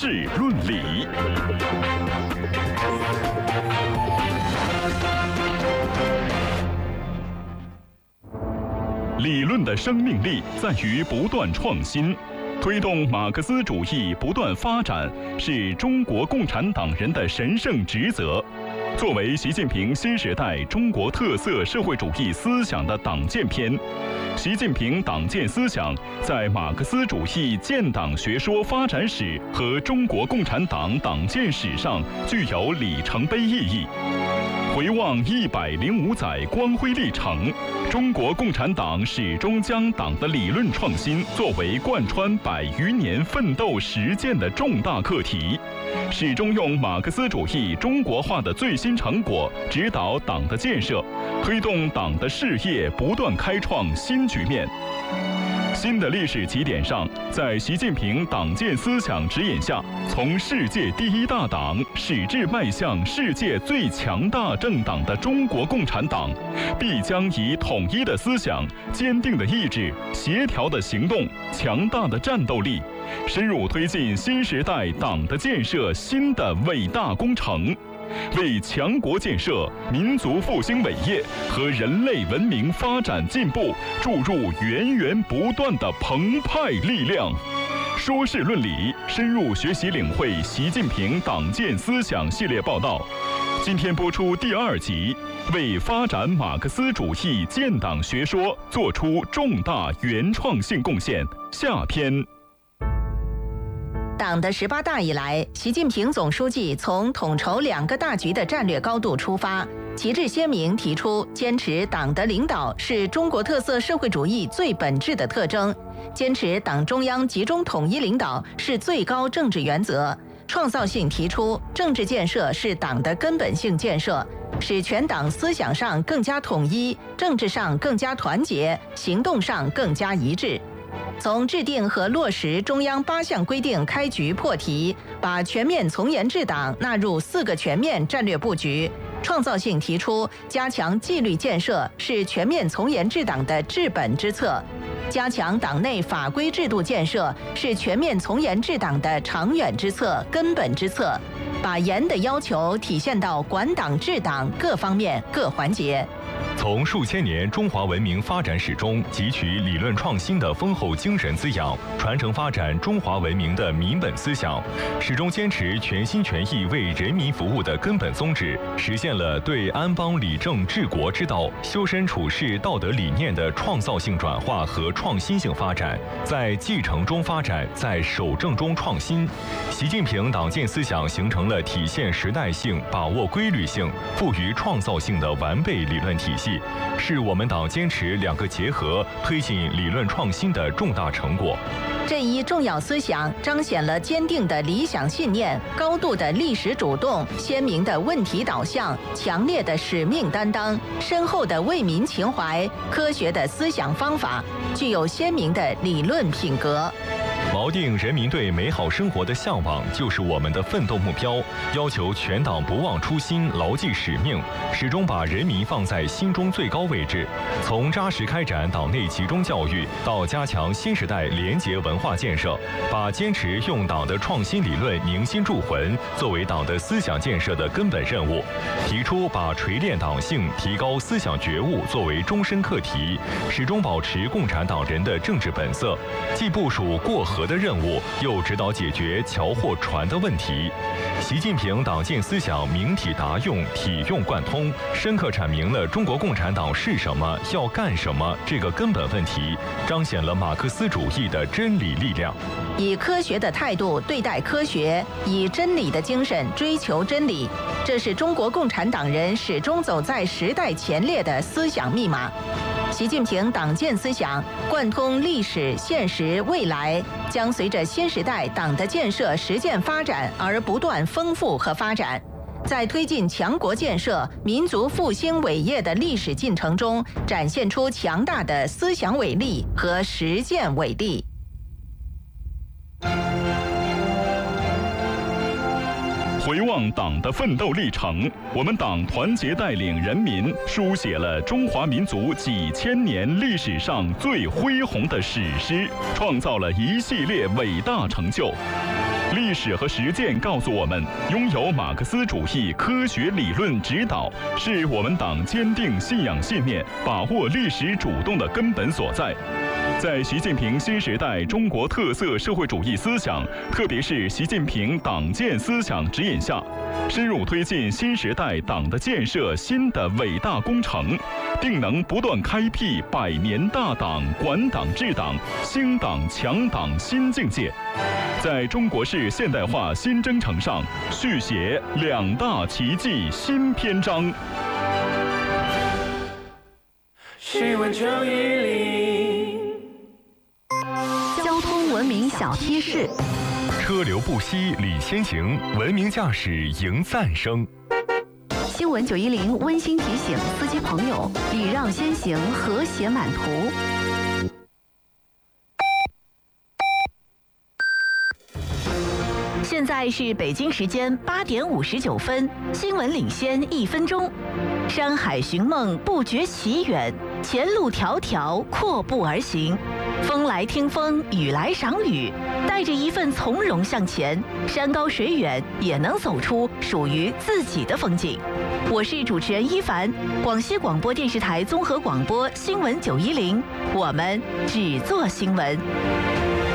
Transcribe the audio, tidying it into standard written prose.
事论理。理论的生命力在于不断创新，推动马克思主义不断发展，是中国共产党人的神圣职责。作为习近平新时代中国特色社会主义思想的党建篇，习近平党建思想在马克思主义建党学说发展史和中国共产党党建史上具有里程碑意义。回望105载光辉历程，中国共产党始终将党的理论创新作为贯穿100余年奋斗实践的重大课题，始终用马克思主义中国化的最新成果指导党的建设，推动党的事业不断开创新局面。新的历史起点上，在习近平党建思想指引下，从世界第一大党矢志迈向世界最强大政党的中国共产党，必将以统一的思想、坚定的意志、协调的行动、强大的战斗力，深入推进新时代党的建设新的伟大工程，为强国建设、民族复兴伟业和人类文明发展进步注入源源不断的澎湃力量。说事论理，深入学习领会习近平党建思想系列报道，今天播出第2集，为发展马克思主义建党学说做出重大原创性贡献下篇。 党的18大以来，习近平总书记从统筹2个大局的战略高度出发，旗帜鲜明提出坚持党的领导是中国特色社会主义最本质的特征，坚持党中央集中统一领导是最高政治原则，创造性提出政治建设是党的根本性建设，使全党思想上更加统一，政治上更加团结，行动上更加一致。从制定和落实中央8项规定开局破题，把全面从严治党纳入4个全面战略布局，创造性提出加强纪律建设是全面从严治党的治本之策，加强党内法规制度建设是全面从严治党的长远之策、根本之策，把严的要求体现到管党治党各方面各环节。 从数千年中华文明发展史中汲取理论创新的丰厚精神滋养，传承发展中华文明的民本思想，始终坚持全心全意为人民服务的根本宗旨，实现了对安邦理政治国之道、修身处世道德理念的创造性转化和创新性发展，在继承中发展，在守正中创新。习近平党建思想形成了体现时代性、把握规律性、富于创造性的完备理论体系，是我们党坚持2个结合、推进理论创新的重大成果。 这一重要思想彰显了坚定的理想信念、高度的历史主动、鲜明的问题导向、强烈的使命担当、深厚的为民情怀、科学的思想方法，具有鲜明的理论品格。 锚定人民对美好生活的向往就是我们的奋斗目标，要求全党不忘初心，牢记使命，始终把人民放在心中最高位置。从扎实开展党内集中教育到加强新时代廉洁文化建设，把坚持用党的创新理论凝心铸魂作为党的思想建设的根本任务，提出把锤炼党性、提高思想觉悟作为终身课题，始终保持共产党人的政治本色，既部署过河的任务，又指导解决桥或船的问题。习近平党建思想明体达用、体用贯通，深刻阐明了中国共产党是什么、要干什么这个根本问题，彰显了马克思主义的真理力量。 以科学的态度对待科学，以真理的精神追求真理，这是中国共产党人始终走在时代前列的思想密码。习近平党建思想贯通历史、现实、未来，将随着新时代党的建设实践发展而不断丰富和发展。在推进强国建设、民族复兴伟业的历史进程中，展现出强大的思想伟力和实践伟力。 回望党的奋斗历程，我们党团结带领人民，书写了中华民族几千年历史上最恢宏的史诗，创造了一系列伟大成就。 历史和实践告诉我们，拥有马克思主义科学理论指导，是我们党坚定信仰信念、把握历史主动的根本所在。在习近平新时代中国特色社会主义思想，特别是习近平党建思想指引下，深入推进新时代党的建设新的伟大工程，定能不断开辟百年大党、管党治党、兴党强党新境界，在中国式现代化新征程上续写2大奇迹新篇章。 新闻910， 交通文明小贴士： 车流不息礼先行，文明驾驶迎赞声。 新闻910温馨提醒司机朋友：礼让先行，和谐满途。 现在是北京时间8点59分，新闻领先1分钟。山海寻梦不觉奇远，前路迢迢阔步而行。风来听风，雨来赏雨，带着一份从容向前，山高水远也能走出属于自己的风景。我是主持人一凡，广西广播电视台综合广播新闻910，我们只做新闻。